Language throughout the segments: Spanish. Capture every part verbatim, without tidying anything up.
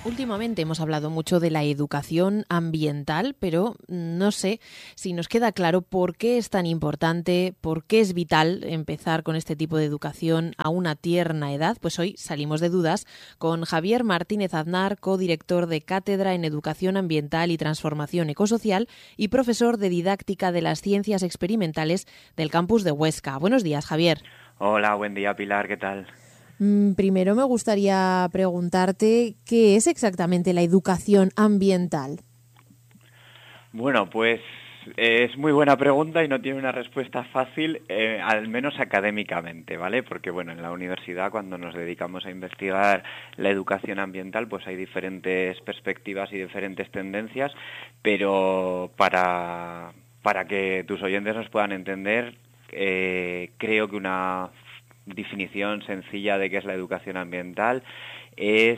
Últimamente hemos hablado mucho de la educación ambiental, pero no sé si nos queda claro por qué es tan importante, por qué es vital empezar con este tipo de educación a una tierna edad. Pues hoy salimos de dudas con Javier Martínez Aznar, codirector de Cátedra en Educación Ambiental y Transformación Ecosocial y profesor de Didáctica de las Ciencias Experimentales del campus de Huesca. Buenos días, Javier. Hola, buen día, Pilar, ¿qué tal? Primero me gustaría preguntarte qué es exactamente la educación ambiental. Bueno, pues eh, es muy buena pregunta y no tiene una respuesta fácil, eh, al menos académicamente, ¿vale? Porque, bueno, en la universidad cuando nos dedicamos a investigar la educación ambiental, pues hay diferentes perspectivas y diferentes tendencias, pero para, para que tus oyentes nos puedan entender, eh, creo que una definición sencilla de qué es la educación ambiental es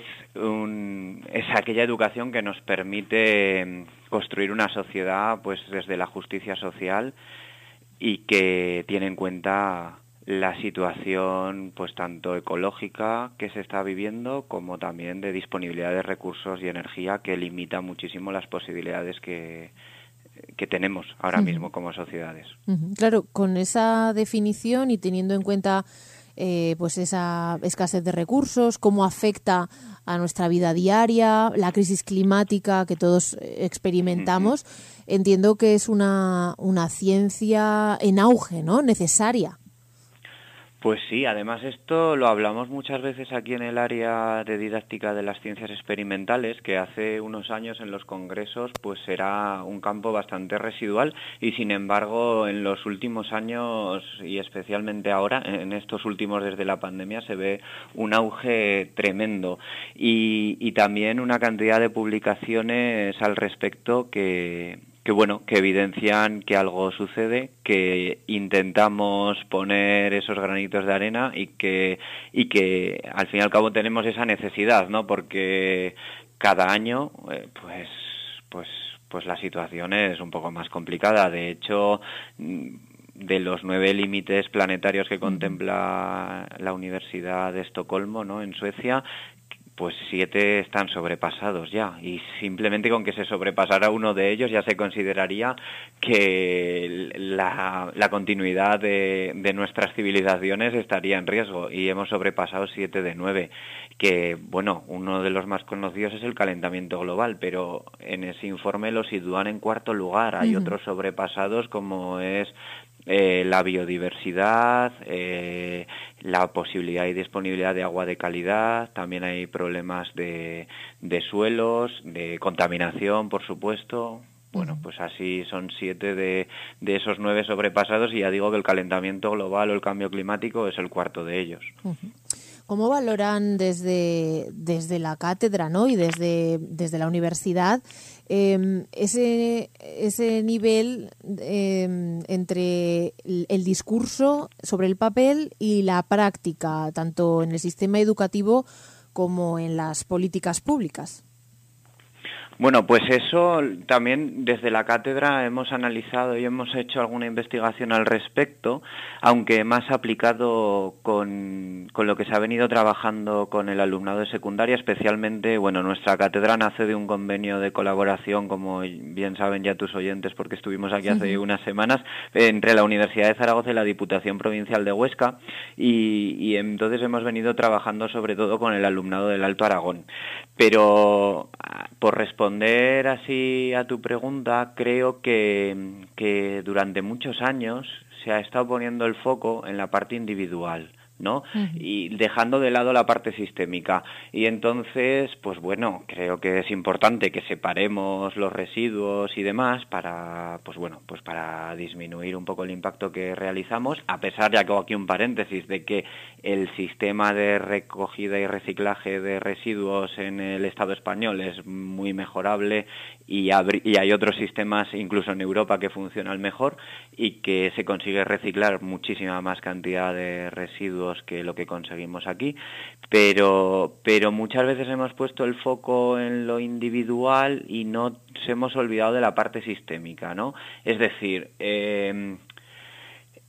un, es aquella educación que nos permite construir una sociedad pues desde la justicia social y que tiene en cuenta la situación pues tanto ecológica que se está viviendo como también de disponibilidad de recursos y energía que limita muchísimo las posibilidades que que tenemos ahora uh-huh. mismo como sociedades. Uh-huh. Claro, con esa definición y teniendo en cuenta eh, pues esa escasez de recursos, cómo afecta a nuestra vida diaria, la crisis climática que todos experimentamos, uh-huh. entiendo que es una, una ciencia en auge, ¿no? Necesaria. Pues sí, además esto lo hablamos muchas veces aquí en el área de didáctica de las ciencias experimentales, que hace unos años en los congresos pues era un campo bastante residual y sin embargo en los últimos años y especialmente ahora, en estos últimos desde la pandemia, se ve un auge tremendo y, y también una cantidad de publicaciones al respecto que... que bueno, que evidencian que algo sucede, que intentamos poner esos granitos de arena y que y que al fin y al cabo tenemos esa necesidad, ¿no? Porque cada año eh, pues pues pues la situación es un poco más complicada. De hecho, de los nueve límites planetarios que contempla la Universidad de Estocolmo, ¿no?, en Suecia, pues siete están sobrepasados ya, y simplemente con que se sobrepasara uno de ellos ya se consideraría que la, la continuidad de, de nuestras civilizaciones estaría en riesgo, y hemos sobrepasado siete de nueve, que bueno, uno de los más conocidos es el calentamiento global, pero en ese informe lo sitúan en cuarto lugar. Hay uh-huh. otros sobrepasados como es Eh, la biodiversidad, eh, la posibilidad y disponibilidad de agua de calidad, también hay problemas de, de suelos, de contaminación, por supuesto. Bueno, pues así son siete de, de esos nueve sobrepasados, y ya digo que el calentamiento global o el cambio climático es el cuarto de ellos. Uh-huh. ¿Cómo valoran desde, desde la cátedra, ¿no?, y desde, desde la universidad eh, ese, ese nivel eh, entre el, el discurso sobre el papel y la práctica, tanto en el sistema educativo como en las políticas públicas? Bueno, pues eso también desde la cátedra hemos analizado y hemos hecho alguna investigación al respecto, aunque más aplicado con, con lo que se ha venido trabajando con el alumnado de secundaria, especialmente, bueno, nuestra cátedra nace de un convenio de colaboración, como bien saben ya tus oyentes, porque estuvimos aquí hace uh-huh. unas semanas, entre la Universidad de Zaragoza y la Diputación Provincial de Huesca, y, y entonces hemos venido trabajando sobre todo con el alumnado del Alto Aragón. Pero por responder así a tu pregunta, creo que, que durante muchos años se ha estado poniendo el foco en la parte individual, ¿no? Uh-huh. Y dejando de lado la parte sistémica. Y entonces, pues bueno, creo que es importante que separemos los residuos y demás para, pues bueno, pues para disminuir un poco el impacto que realizamos, a pesar, ya que hago aquí un paréntesis, de que el sistema de recogida y reciclaje de residuos en el Estado español es muy mejorable, y, abri- y hay otros sistemas, incluso en Europa, que funcionan mejor y que se consigue reciclar muchísima más cantidad de residuos que lo que conseguimos aquí, pero pero muchas veces hemos puesto el foco en lo individual y no nos hemos olvidado de la parte sistémica, ¿no? Es decir, eh,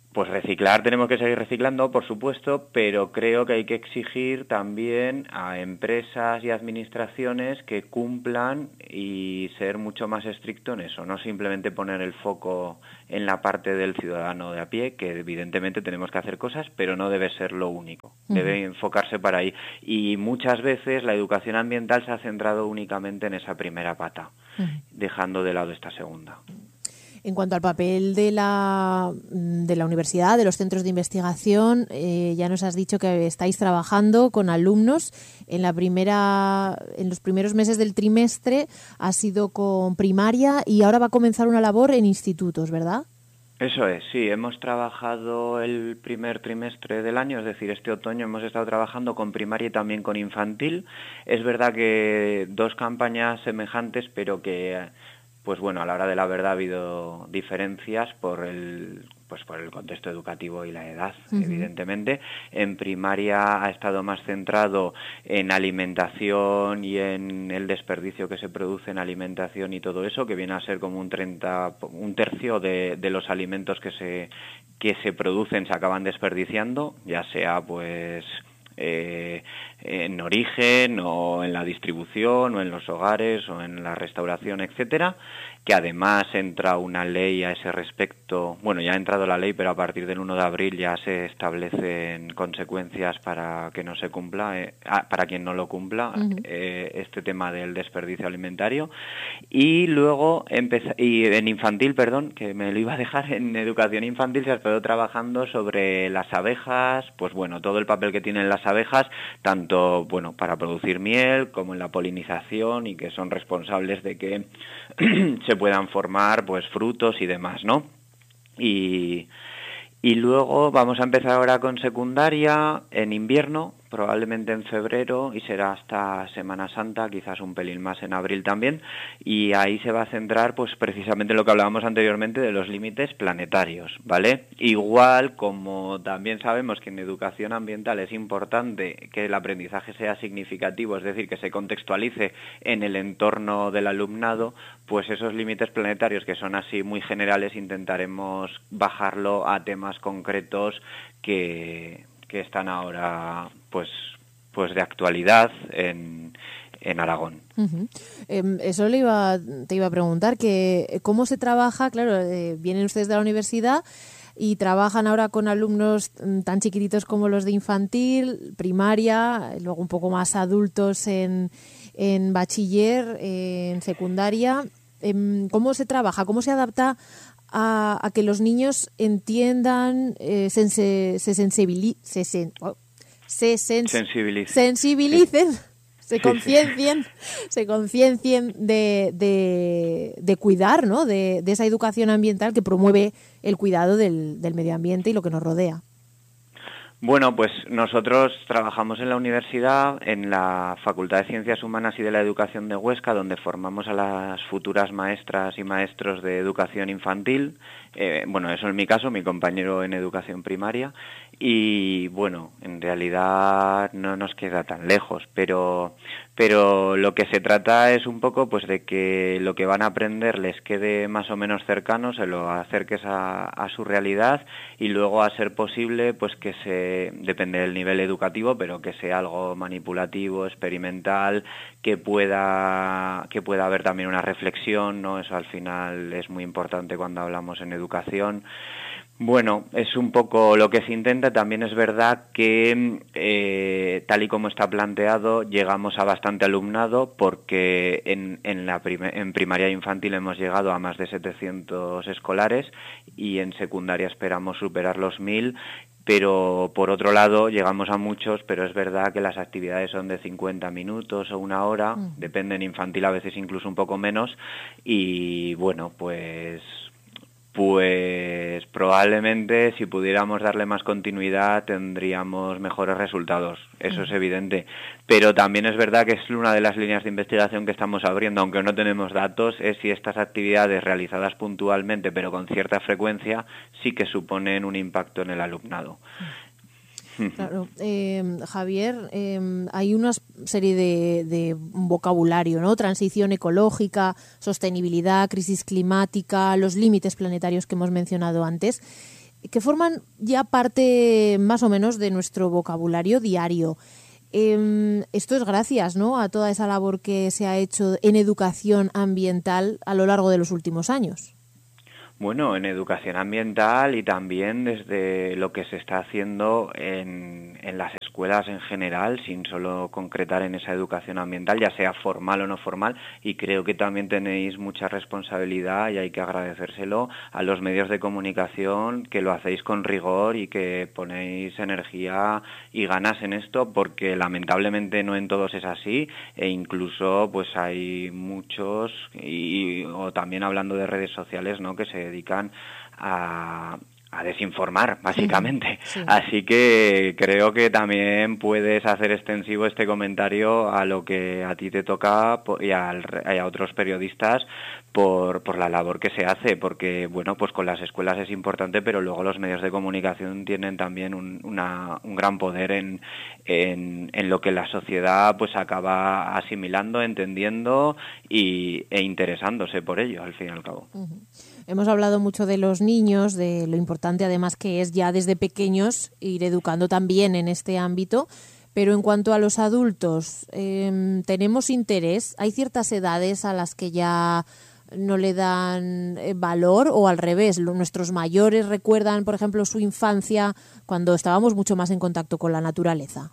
Pues reciclar, tenemos que seguir reciclando, por supuesto, pero creo que hay que exigir también a empresas y administraciones que cumplan y ser mucho más estricto en eso, no simplemente poner el foco en la parte del ciudadano de a pie, que evidentemente tenemos que hacer cosas, pero no debe ser lo único, debe uh-huh. enfocarse para ahí. Y muchas veces la educación ambiental se ha centrado únicamente en esa primera pata, uh-huh. dejando de lado esta segunda. En cuanto al papel de la, de la universidad, de los centros de investigación, eh, ya nos has dicho que estáis trabajando con alumnos. En la primera, en los primeros meses del trimestre ha sido con primaria y ahora va a comenzar una labor en institutos, ¿verdad? Eso es, sí, hemos trabajado el primer trimestre del año, es decir, este otoño hemos estado trabajando con primaria y también con infantil. Es verdad que dos campañas semejantes, pero que... Pues bueno, a la hora de la verdad ha habido diferencias por el pues por el contexto educativo y la edad, uh-huh. evidentemente. En primaria ha estado más centrado en alimentación y en el desperdicio que se produce en alimentación y todo eso, que viene a ser como un treinta, un tercio de, de los alimentos que se que se producen se acaban desperdiciando, ya sea pues Eh, en origen o en la distribución o en los hogares o en la restauración, etcétera, que además entra una ley a ese respecto. Bueno, ya ha entrado la ley, pero a partir del uno de abril ya se establecen consecuencias para que no se cumpla, eh, para quien no lo cumpla, uh-huh. eh, este tema del desperdicio alimentario. Y luego empezó, y en infantil, perdón, que me lo iba a dejar, en educación infantil se ha estado trabajando sobre las abejas, pues bueno, todo el papel que tienen las abejas, tanto bueno para producir miel como en la polinización, y que son responsables de que se puedan formar pues frutos y demás, ¿no? Y, y luego vamos a empezar ahora con secundaria en invierno, probablemente en febrero, y será hasta Semana Santa, quizás un pelín más en abril también, y ahí se va a centrar pues precisamente lo que hablábamos anteriormente de los límites planetarios, ¿vale? Igual como también sabemos que en educación ambiental es importante que el aprendizaje sea significativo, es decir, que se contextualice en el entorno del alumnado, pues esos límites planetarios que son así muy generales intentaremos bajarlo a temas concretos que... que están ahora pues pues de actualidad en, en Aragón. Uh-huh. Eh, eso le iba, te iba a preguntar, que cómo se trabaja, claro, eh, vienen ustedes de la universidad y trabajan ahora con alumnos tan chiquititos como los de infantil, primaria, luego un poco más adultos en, en bachiller, eh, en secundaria. Eh, ¿Cómo se trabaja? ¿Cómo se adapta A, a que los niños entiendan, eh, sense, se, sensibili, se, sen, oh, se sens, sensibilicen, sensibilicen sí. se sí, conciencien, sí. se conciencien de, de, de cuidar, ¿no? de, de esa educación ambiental que promueve el cuidado del, del medio ambiente y lo que nos rodea. Bueno, pues nosotros trabajamos en la universidad, en la Facultad de Ciencias Humanas y de la Educación de Huesca, donde formamos a las futuras maestras y maestros de educación infantil. Eh, bueno, eso en mi caso, mi compañero en educación primaria. Y bueno, en realidad no nos queda tan lejos, pero pero lo que se trata es un poco pues de que lo que van a aprender les quede más o menos cercano, se lo acerques a, a su realidad, y luego a ser posible pues que se, depende del nivel educativo, pero que sea algo manipulativo, experimental, que pueda que pueda haber también una reflexión, ¿no? Eso al final es muy importante cuando hablamos en educación. Bueno, es un poco lo que se intenta. También es verdad que, eh, tal y como está planteado, llegamos a bastante alumnado, porque en, en, la prim- en primaria infantil hemos llegado a más de setecientos escolares y en secundaria esperamos superar los mil, pero por otro lado llegamos a muchos, pero es verdad que las actividades son de cincuenta minutos o una hora, mm. depende en infantil a veces incluso un poco menos, y bueno, pues... Pues probablemente si pudiéramos darle más continuidad tendríamos mejores resultados, eso es evidente. Pero también es verdad que es una de las líneas de investigación que estamos abriendo, aunque no tenemos datos, es si estas actividades realizadas puntualmente pero con cierta frecuencia sí que suponen un impacto en el alumnado. Claro, eh, Javier, eh, hay una serie de, de vocabulario, ¿no? Transición ecológica, sostenibilidad, crisis climática, los límites planetarios que hemos mencionado antes. que forman ya parte más o menos de nuestro vocabulario diario. Eh, esto es gracias, ¿no?, a toda esa labor que se ha hecho en educación ambiental a lo largo de los últimos años. Bueno, en educación ambiental y también desde lo que se está haciendo en, en las escuelas en general, sin solo concretar en esa educación ambiental, ya sea formal o no formal, y creo que también tenéis mucha responsabilidad y hay que agradecérselo a los medios de comunicación, que lo hacéis con rigor y que ponéis energía y ganas en esto, porque lamentablemente no en todos es así, e incluso pues hay muchos, y o también hablando de redes sociales, ¿no?, que se dedican a, a desinformar, básicamente. Sí. Así que creo que también puedes hacer extensivo este comentario a lo que a ti te toca y, al, y a otros periodistas por, por la labor que se hace, porque, bueno, pues con las escuelas es importante, pero luego los medios de comunicación tienen también un, una, un gran poder en, en, en lo que la sociedad pues acaba asimilando, entendiendo y, e interesándose por ello, al fin y al cabo. Uh-huh. Hemos hablado mucho de los niños, de lo importante además que es ya desde pequeños ir educando también en este ámbito, pero en cuanto a los adultos, eh, ¿tenemos interés? ¿Hay ciertas edades a las que ya no le dan valor o al revés? Nuestros mayores recuerdan, por ejemplo, su infancia cuando estábamos mucho más en contacto con la naturaleza.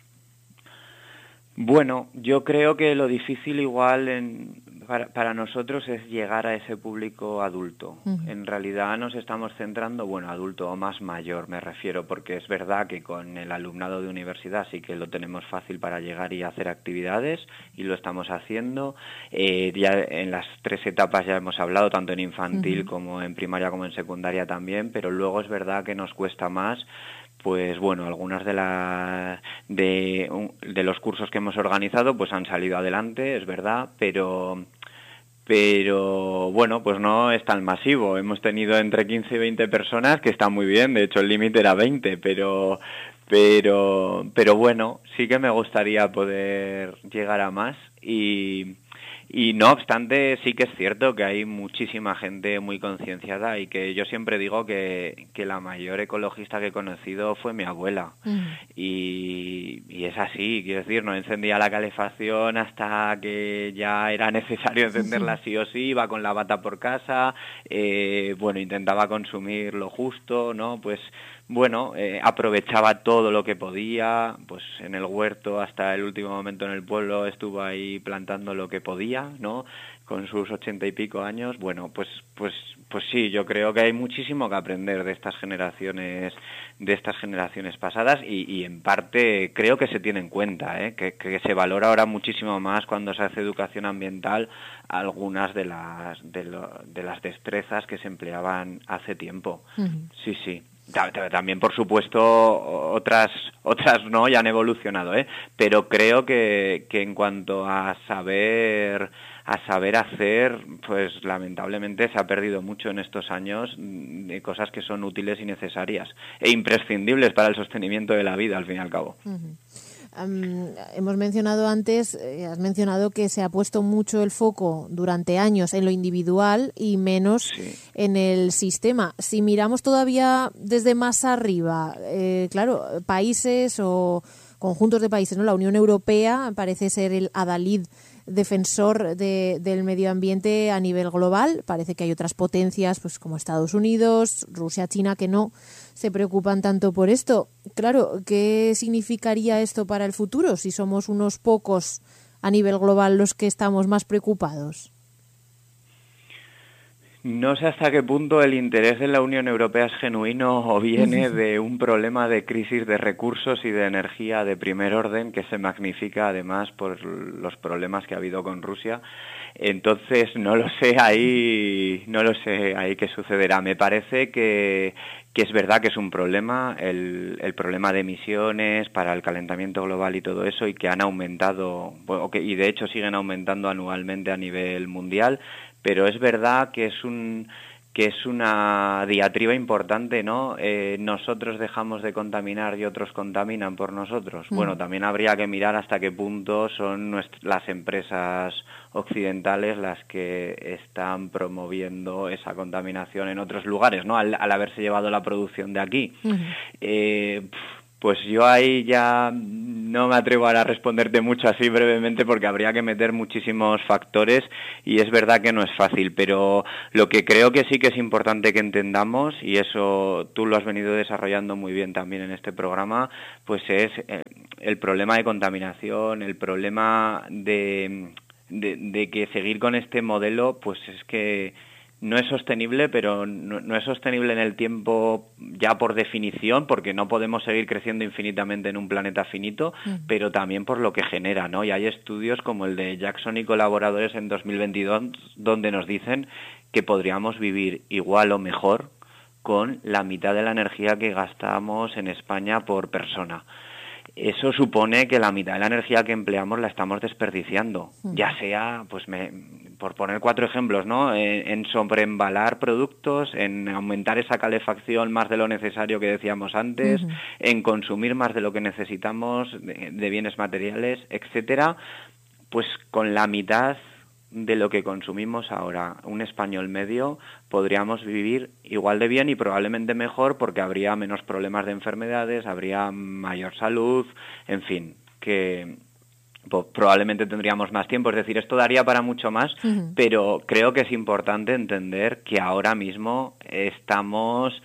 Bueno, yo creo que lo difícil igual en, para, para nosotros es llegar a ese público adulto. Uh-huh. En realidad nos estamos centrando, bueno, adulto o más mayor me refiero, porque es verdad que con el alumnado de universidad sí que lo tenemos fácil para llegar y hacer actividades y lo estamos haciendo. Eh, ya en las tres etapas ya hemos hablado, tanto en infantil uh-huh. como en primaria como en secundaria también, pero luego es verdad que nos cuesta más. Pues bueno, algunas de las de, de los cursos que hemos organizado pues han salido adelante, es verdad, pero pero bueno, pues no es tan masivo. Hemos tenido entre quince y veinte personas, que está muy bien, de hecho el límite era veinte, pero pero pero bueno, sí que me gustaría poder llegar a más y Y no obstante, sí que es cierto que hay muchísima gente muy concienciada y que yo siempre digo que, que la mayor ecologista que he conocido fue mi abuela. Mm. Y, y es así, quiero decir, no encendía la calefacción hasta que ya era necesario encenderla sí o sí, iba con la bata por casa, eh, bueno, intentaba consumir lo justo, ¿no? Pues bueno, eh, aprovechaba todo lo que podía, pues en el huerto hasta el último momento en el pueblo estuvo ahí plantando lo que podía, ¿no? Con sus ochenta y pico años, bueno, pues, pues, pues sí, yo creo que hay muchísimo que aprender de estas generaciones, de estas generaciones pasadas y, y en parte creo que se tiene en cuenta, ¿eh? que, que se valora ahora muchísimo más cuando se hace educación ambiental algunas de las, de, lo, de las destrezas que se empleaban hace tiempo. Uh-huh. Sí, sí. También, por supuesto, otras otras no ya han evolucionado, ¿eh? Pero creo que, que en cuanto a saber a saber hacer, pues lamentablemente se ha perdido mucho en estos años de cosas que son útiles y necesarias e imprescindibles para el sostenimiento de la vida, al fin y al cabo. Uh-huh. Um, hemos mencionado antes, eh, has mencionado que se ha puesto mucho el foco durante años en lo individual y menos sí. en el sistema. Si miramos todavía desde más arriba, eh, claro, países o conjuntos de países, ¿no? La Unión Europea parece ser el adalid defensor de, del medio ambiente a nivel global. Parece que hay otras potencias, pues como Estados Unidos, Rusia, China, que no se preocupan tanto por esto. Claro, ¿qué significaría esto para el futuro si somos unos pocos a nivel global los que estamos más preocupados? No sé hasta qué punto el interés de la Unión Europea es genuino o viene de un problema de crisis de recursos y de energía de primer orden que se magnifica además por los problemas que ha habido con Rusia. Entonces no lo sé ahí, no lo sé ahí qué sucederá. Me parece que que es verdad que es un problema, el, el problema de emisiones para el calentamiento global y todo eso, y que han aumentado, bueno, que, y de hecho siguen aumentando anualmente a nivel mundial, pero es verdad que es un que es una diatriba importante, ¿no? Eh, nosotros dejamos de contaminar y otros contaminan por nosotros. Mm. Bueno, también habría que mirar hasta qué punto son nuestras, las empresas occidentales las que están promoviendo esa contaminación en otros lugares, ¿no? Al, al haberse llevado la producción de aquí. Mm. Eh, Pues yo ahí ya no me atrevo a responderte mucho así brevemente porque habría que meter muchísimos factores y es verdad que no es fácil, pero lo que creo que sí que es importante que entendamos, y eso tú lo has venido desarrollando muy bien también en este programa, pues es el problema de contaminación, el problema de, de, de que seguir con este modelo, pues es que no es sostenible, pero no, no es sostenible en el tiempo ya por definición, porque no podemos seguir creciendo infinitamente en un planeta finito, mm. pero también por lo que genera, ¿no? Y hay estudios como el de Jackson y colaboradores en dos mil veintidós, donde nos dicen que podríamos vivir igual o mejor con la mitad de la energía que gastamos en España por persona. Eso supone que la mitad de la energía que empleamos la estamos desperdiciando, uh-huh. ya sea, pues me, por poner cuatro ejemplos, ¿no? En, en sobreembalar productos, en aumentar esa calefacción más de lo necesario que decíamos antes, uh-huh. en consumir más de lo que necesitamos de, de bienes materiales, etcétera. Pues con la mitad de lo que consumimos ahora, un español medio, podríamos vivir igual de bien y probablemente mejor porque habría menos problemas de enfermedades, habría mayor salud, en fin, que pues, probablemente tendríamos más tiempo. Es decir, esto daría para mucho más, uh-huh. pero creo que es importante entender que ahora mismo estamos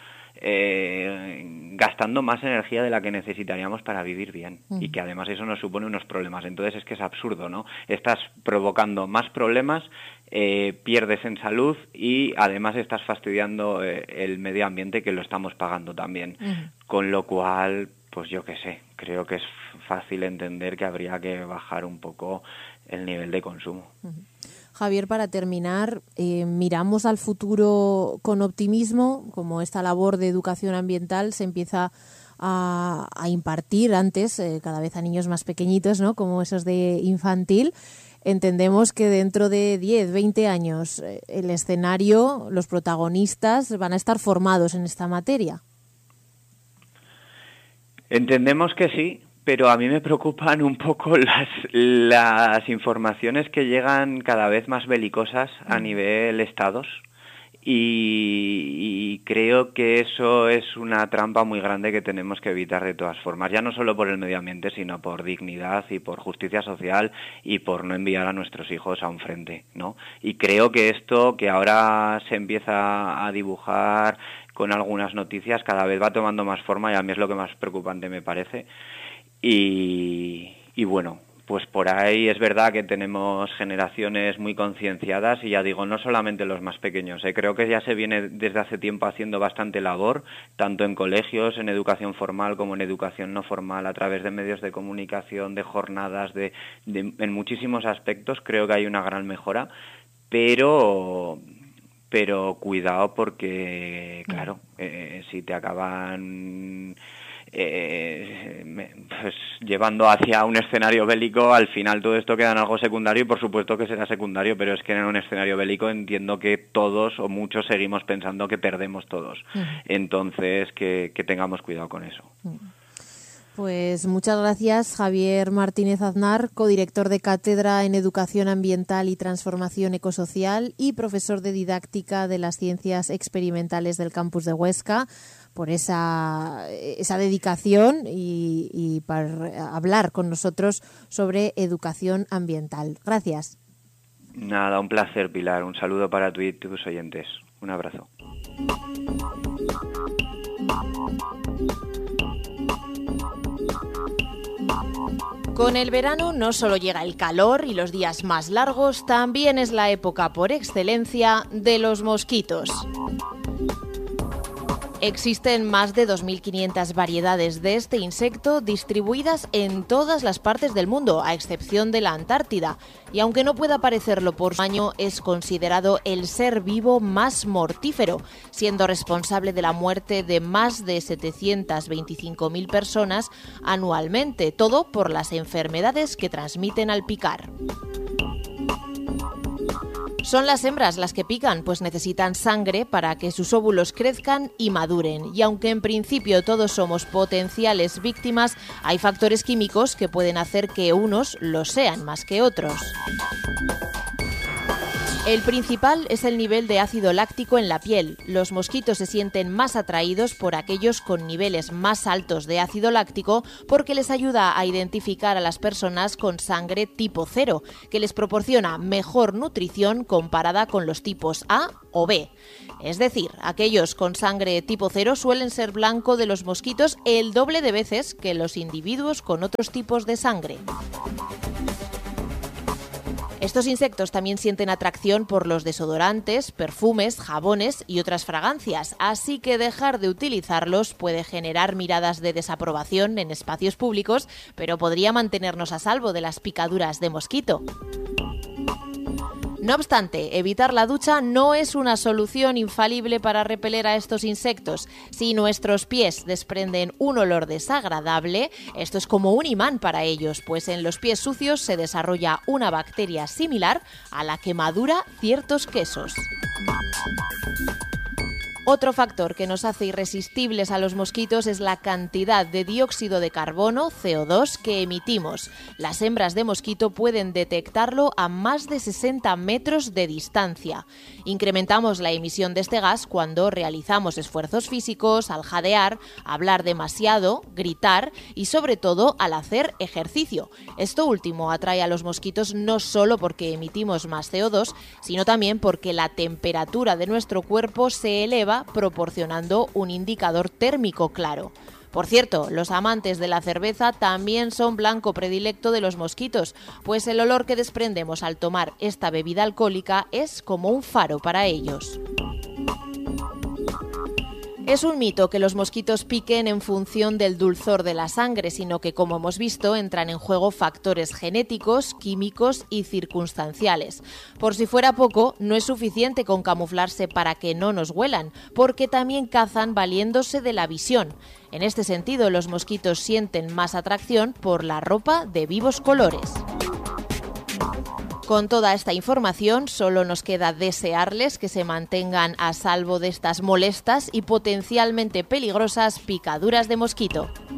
Eh, gastando más energía de la que necesitaríamos para vivir bien mm. y que además eso nos supone unos problemas. Entonces es que es absurdo, ¿no? Estás provocando más problemas, eh, pierdes en salud y además estás fastidiando eh, el medio ambiente que lo estamos pagando también. Mm. Con lo cual, pues yo qué sé, creo que es fácil entender que habría que bajar un poco el nivel de consumo. Mm. Javier, para terminar, eh, miramos al futuro con optimismo, como esta labor de educación ambiental se empieza a, a impartir antes, eh, cada vez a niños más pequeñitos, ¿no? Como esos de infantil. Entendemos que dentro de diez, veinte años eh, el escenario, los protagonistas van a estar formados en esta materia. Entendemos que sí. Pero a mí me preocupan un poco las, las informaciones que llegan cada vez más belicosas a nivel estados y, y creo que eso es una trampa muy grande que tenemos que evitar de todas formas, ya no solo por el medio ambiente, sino por dignidad y por justicia social y por no enviar a nuestros hijos a un frente, ¿no? Y creo que esto que ahora se empieza a dibujar con algunas noticias cada vez va tomando más forma y a mí es lo que más preocupante me parece. Y, y bueno, pues por ahí es verdad que tenemos generaciones muy concienciadas y ya digo, no solamente los más pequeños, ¿eh? Creo que ya se viene desde hace tiempo haciendo bastante labor, tanto en colegios, en educación formal como en educación no formal, a través de medios de comunicación, de jornadas, de, de en muchísimos aspectos creo que hay una gran mejora, pero... pero cuidado porque, claro, eh, si te acaban... Eh, pues llevando hacia un escenario bélico, al final todo esto queda en algo secundario y por supuesto que será secundario, pero es que en un escenario bélico entiendo que todos o muchos seguimos pensando que perdemos todos. Uh-huh. Entonces que, que tengamos cuidado con eso. Uh-huh. Pues muchas gracias, Javier Martínez Aznar, codirector de Cátedra en Educación Ambiental y Transformación Ecosocial y profesor de Didáctica de las Ciencias Experimentales del Campus de Huesca, por esa, esa dedicación y, y para hablar con nosotros sobre educación ambiental. Gracias. Nada, un placer, Pilar. Un saludo para tú y tus oyentes. Un abrazo. Con el verano no solo llega el calor y los días más largos, también es la época por excelencia de los mosquitos. Existen más de dos mil quinientas variedades de este insecto distribuidas en todas las partes del mundo, a excepción de la Antártida. Y aunque no pueda parecerlo por su tamaño, es considerado el ser vivo más mortífero, siendo responsable de la muerte de más de setecientas veinticinco mil personas anualmente, todo por las enfermedades que transmiten al picar. Son las hembras las que pican, pues necesitan sangre para que sus óvulos crezcan y maduren. Y aunque en principio todos somos potenciales víctimas, hay factores químicos que pueden hacer que unos lo sean más que otros. El principal es el nivel de ácido láctico en la piel. Los mosquitos se sienten más atraídos por aquellos con niveles más altos de ácido láctico porque les ayuda a identificar a las personas con sangre tipo cero, que les proporciona mejor nutrición comparada con los tipos A o B. Es decir, aquellos con sangre tipo cero suelen ser blanco de los mosquitos el doble de veces que los individuos con otros tipos de sangre. Estos insectos también sienten atracción por los desodorantes, perfumes, jabones y otras fragancias, así que dejar de utilizarlos puede generar miradas de desaprobación en espacios públicos, pero podría mantenernos a salvo de las picaduras de mosquito. No obstante, evitar la ducha no es una solución infalible para repeler a estos insectos. Si nuestros pies desprenden un olor desagradable, esto es como un imán para ellos, pues en los pies sucios se desarrolla una bacteria similar a la que madura ciertos quesos. Otro factor que nos hace irresistibles a los mosquitos es la cantidad de dióxido de carbono, C O dos, que emitimos. Las hembras de mosquito pueden detectarlo a más de sesenta metros de distancia. Incrementamos la emisión de este gas cuando realizamos esfuerzos físicos, al jadear, hablar demasiado, gritar y sobre todo al hacer ejercicio. Esto último atrae a los mosquitos no solo porque emitimos más C O dos, sino también porque la temperatura de nuestro cuerpo se eleva, proporcionando un indicador térmico claro. Por cierto, los amantes de la cerveza también son blanco predilecto de los mosquitos, pues el olor que desprendemos al tomar esta bebida alcohólica es como un faro para ellos. Es un mito que los mosquitos piquen en función del dulzor de la sangre, sino que, como hemos visto, entran en juego factores genéticos, químicos y circunstanciales. Por si fuera poco, no es suficiente con camuflarse para que no nos huelan, porque también cazan valiéndose de la visión. En este sentido, los mosquitos sienten más atracción por la ropa de vivos colores. Con toda esta información, solo nos queda desearles que se mantengan a salvo de estas molestas y potencialmente peligrosas picaduras de mosquito.